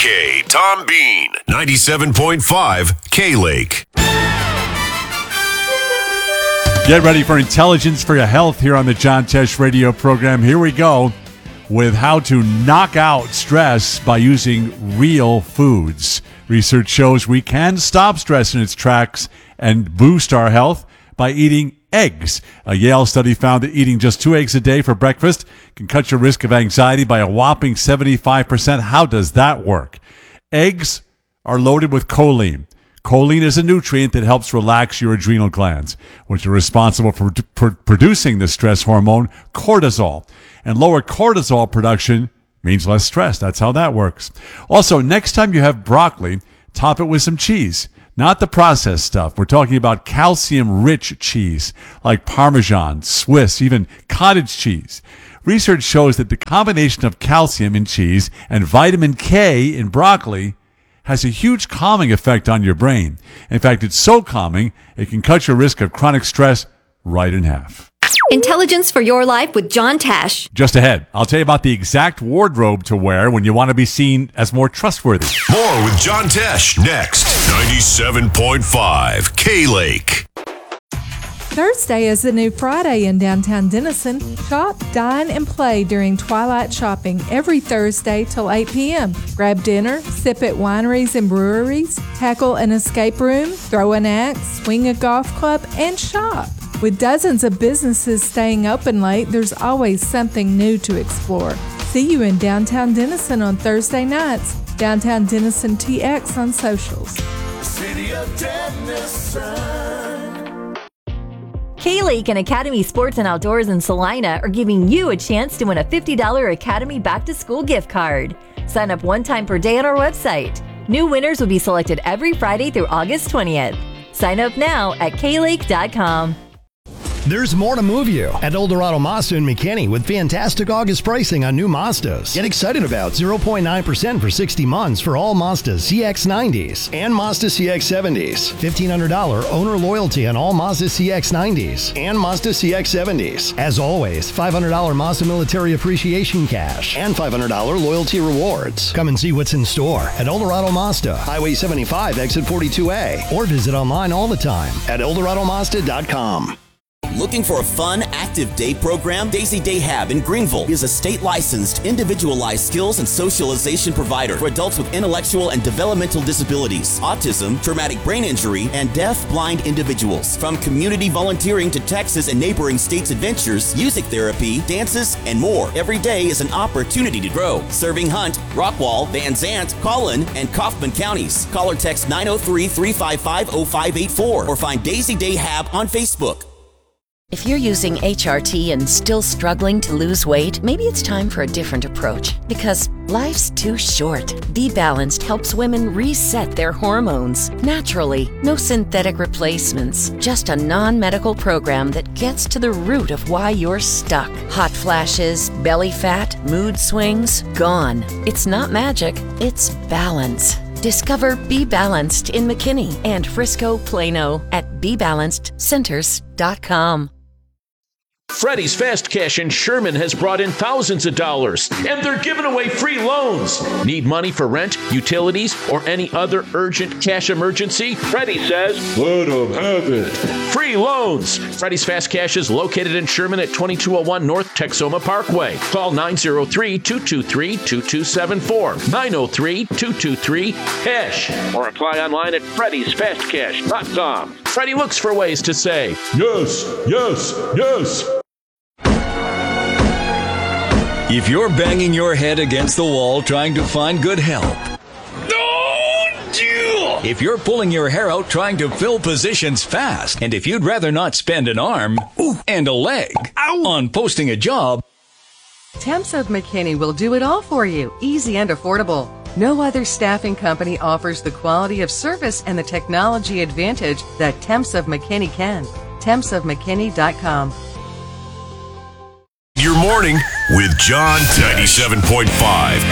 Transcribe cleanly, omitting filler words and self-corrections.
K. Tom Bean, 97.5 K-Lake. Get ready for intelligence for your health here on the John Tesh radio program. Here we go with how to knock out stress by using real foods. Research shows we can stop stress in its tracks and boost our health by eating eggs. A Yale study found that eating just 2 eggs a day for breakfast can cut your risk of anxiety by a whopping 75%. How does that work? Eggs are loaded with choline. Choline is a nutrient that helps relax your adrenal glands, which are responsible for producing the stress hormone cortisol. And lower cortisol production means less stress. That's how that works. Also, next time you have broccoli, top it with some cheese. Not the processed stuff. We're talking about calcium-rich cheese, like Parmesan, Swiss, even cottage cheese. Research shows that the combination of calcium in cheese and vitamin K in broccoli has a huge calming effect on your brain. In fact, it's so calming, it can cut your risk of chronic stress right in half. Intelligence for your life with John Tesh. Just ahead, I'll tell you about the exact wardrobe to wear when you want to be seen as more trustworthy. More with John Tesh next. 97.5 K-Lake. Thursday is the new Friday in downtown Denison. Shop, dine, and play during twilight shopping every Thursday till 8 p.m. Grab dinner, sip at wineries and breweries, tackle an escape room, throw an axe, swing a golf club, and shop. With dozens of businesses staying open late, there's always something new to explore. See you in downtown Denison on Thursday nights. Downtown Denison TX on socials. City of Denison. K-Lake and Academy Sports and Outdoors in Salina are giving you a chance to win a $50 Academy back-to-school gift card. Sign up one time per day on our website. New winners will be selected every Friday through August 20th. Sign up now at klake.com. There's more to move you at Eldorado Mazda in McKinney with fantastic August pricing on new Mazdas. Get excited about 0.9% for 60 months for all Mazda CX-90s and Mazda CX-70s. $1,500 owner loyalty on all Mazda CX-90s and Mazda CX-70s. As always, $500 Mazda Military Appreciation Cash and $500 loyalty rewards. Come and see what's in store at Eldorado Mazda, Highway 75, Exit 42A, or visit online all the time at EldoradoMazda.com. Looking for a fun, active day program? Daisy Day Hab in Greenville is a state-licensed, individualized skills and socialization provider for adults with intellectual and developmental disabilities, autism, traumatic brain injury, and deaf-blind individuals. From community volunteering to Texas and neighboring states' adventures, music therapy, dances, and more, every day is an opportunity to grow. Serving Hunt, Rockwall, Van Zant, Collin, and Kaufman counties. Call or text 903-355-0584 or find Daisy Day Hab on Facebook. If you're using HRT and still struggling to lose weight, maybe it's time for a different approach. Because life's too short. Be Balanced helps women reset their hormones naturally. No synthetic replacements. Just a non-medical program that gets to the root of why you're stuck. Hot flashes, belly fat, mood swings, gone. It's not magic, it's balance. Discover Be Balanced in McKinney and Frisco, Plano at BeBalancedCenters.com. Freddy's Fast Cash in Sherman has brought in thousands of dollars, and they're giving away free loans. Need money for rent, utilities, or any other urgent cash emergency? Freddy says, let them have it. Free loans. Freddy's Fast Cash is located in Sherman at 2201 North Texoma Parkway. Call 903-223-2274. 903-223-CASH. Or apply online at Freddy'sFastCash.com. Freddy looks for ways to say, yes, yes, yes. If you're banging your head against the wall trying to find good help, if you're pulling your hair out trying to fill positions fast, and if you'd rather not spend an arm and a leg on posting a job, Temps of McKinney will do it all for you, easy and affordable. No other staffing company offers the quality of service and the technology advantage that Temps of McKinney can. TempsofMcKinney.com. Your morning with John 97.5